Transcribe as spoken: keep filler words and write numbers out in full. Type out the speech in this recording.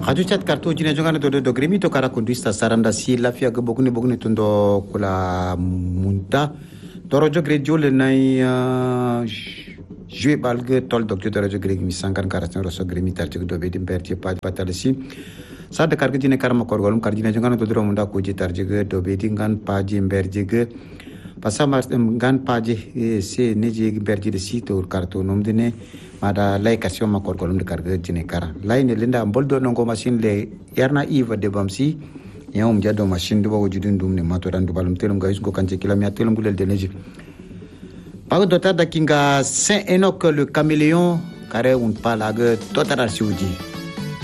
Radio chat kartu jine jongana to do gremi to kara kundista saranda si lafia go bogni bogni tundo kula munta torojo grejol nai jue balge tol docteur torojo greg mi sankan karatno roso gremi tarti do be dim perti pa patalisi sada karga jine karma korgolum kar jine jongana to do munda ko ji tarjige do be dingan pa jimberjige pasama gan paje se neje berji de sito karto nomdene mada lay kasio ma kor kolum de karga jine kara lay ne linda boldo nongo machine le yarna iva de bamsi yawum jado machine do wujudun dum ne mato dan balum telum gayus go kanje kilomia telum gulel de neje pago dota da kinga Saint Enoch le caméléon kare un palaga totara siuji